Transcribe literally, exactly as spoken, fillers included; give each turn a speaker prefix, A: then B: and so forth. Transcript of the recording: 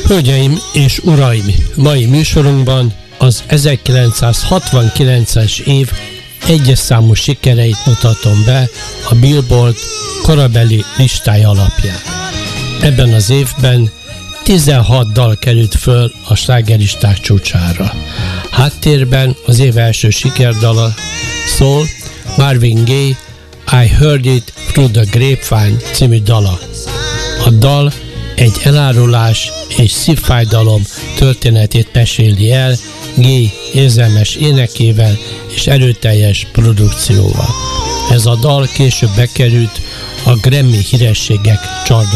A: Hölgyeim és uraim, mai műsorunkban az ezerkilencszázhatvankilences év egyes számú sikereit mutatom be a Billboard korabeli listája alapján. Ebben az évben tizenhat dal került föl a slágerlisták csúcsára. Háttérben az év első sikerdala szól Marvin Gaye I Heard It Through the Grapevine című dala. A dal egy elárulás és szívfájdalom történetét meséli el Gaye érzelmes énekével és erőteljes produkcióval. Ez a dal később bekerült a Grammy hírességek chartba.